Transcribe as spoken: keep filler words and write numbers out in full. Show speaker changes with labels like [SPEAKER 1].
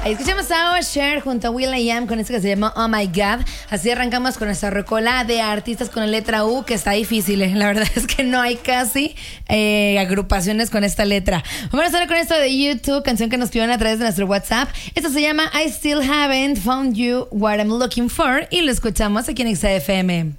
[SPEAKER 1] Escuchamos a Usher junto a will.i.am con esto que se llama Oh My God. Así arrancamos con nuestra recola de artistas con la letra U, que está difícil, ¿eh? La verdad es que no hay casi eh, agrupaciones con esta letra. Vamos a estar con esto de YouTube, canción que nos pidieron a través de nuestro WhatsApp. Esto se llama I Still Haven't Found You What I'm Looking For y lo escuchamos aquí en X F M.